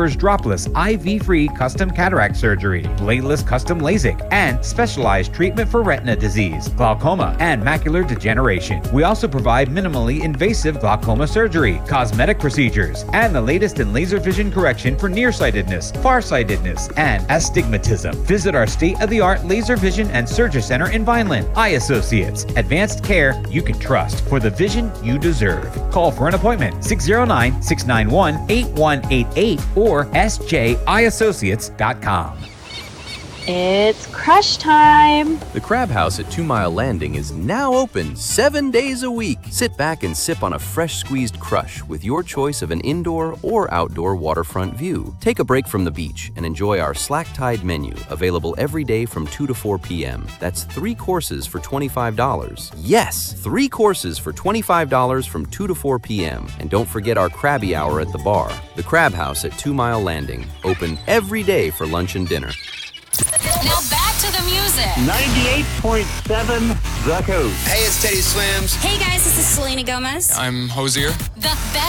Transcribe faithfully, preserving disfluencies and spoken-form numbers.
offers dropless, I V-free custom cataract surgery, bladeless custom LASIK, and specialized treatment for retina disease, glaucoma, and macular degeneration. We also provide minimally invasive glaucoma surgery, cosmetic procedures, and the latest in laser vision correction for nearsightedness, farsightedness, and astigmatism. Visit our state-of-the-art laser vision and surgery center in Vineland. Eye Associates, advanced care you can trust for the vision you deserve. Call for an appointment, six oh nine, six nine one, eight one eight eight or s j i associates dot com. It's crush time! The Crab House at Two Mile Landing is now open seven days a week. Sit back and sip on a fresh squeezed crush with your choice of an indoor or outdoor waterfront view. Take a break from the beach and enjoy our slack-tide menu, available every day from two to four p m That's three courses for twenty-five dollars. Yes, three courses for twenty-five dollars from two to four p m And don't forget our Krabby Hour at the bar. The Crab House at Two Mile Landing, open every day for lunch and dinner. Now back to the music. ninety-eight point seven The Coast. Hey, it's Teddy Swims. Hey guys, this is Selena Gomez. I'm Hosier. The best